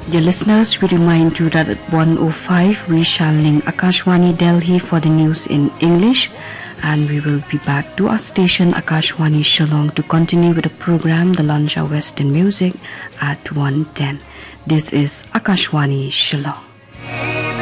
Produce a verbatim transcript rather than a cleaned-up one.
Dear listeners, we remind you that at one oh five we shall link Akashwani Delhi for the news in English, and we will be back to our station Akashwani Shillong to continue with the program The Lunch of Western Music at one ten. This is Akashwani Shillong.